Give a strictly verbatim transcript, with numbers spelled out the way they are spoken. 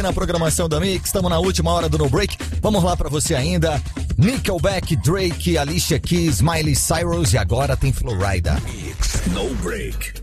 Na programação da Mix, estamos na última hora do No Break. Vamos lá pra você ainda. Nickelback, Drake, Alicia Keys, Miley Cyrus e agora tem Florida. Mix No Break.